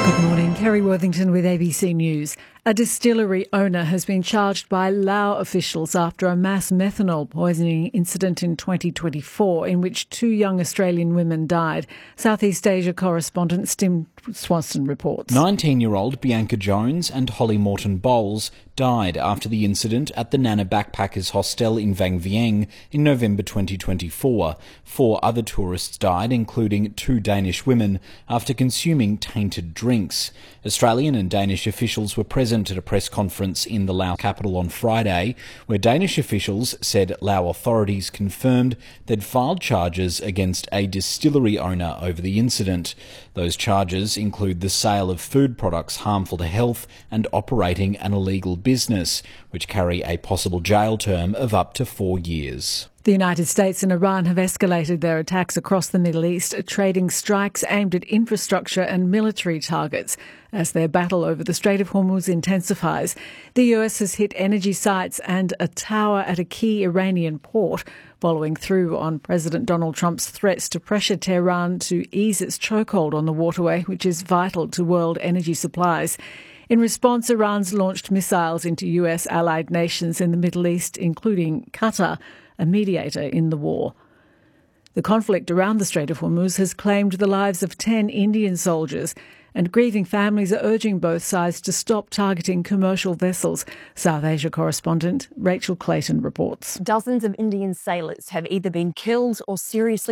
Good morning, Kerry Worthington with ABC News. A distillery owner has been charged by Laos officials after a mass methanol poisoning incident in 2024 in which 2 young Australian women died. Southeast Asia correspondent Tim Swanson reports. 19-year-old Bianca Jones and Holly Morton Bowles died after the incident at the Nana Backpackers Hostel in Vang Vieng in November 2024. 4 other tourists died, including 2 Danish women, after consuming tainted drinks. Australian and Danish officials were present at a press conference in the Laos capital on Friday, where Danish officials said Lao authorities confirmed they'd filed charges against a distillery owner over the incident. Those charges include the sale of food products harmful to health and operating an illegal business, which carry a possible jail term of up to 4 years. The United States and Iran have escalated their attacks across the Middle East, trading strikes aimed at infrastructure and military targets as their battle over the Strait of Hormuz intensifies. The US has hit energy sites and a tower at a key Iranian port, following through on President Donald Trump's threats to pressure Tehran to ease its chokehold on the waterway, which is vital to world energy supplies. In response, Iran's launched missiles into US allied nations in the Middle East, including Qatar, a mediator in the war. The conflict around the Strait of Hormuz has claimed the lives of 10 Indian soldiers, and grieving families are urging both sides to stop targeting commercial vessels. South Asia correspondent Rachel Clayton reports. Dozens of Indian sailors have either been killed or seriously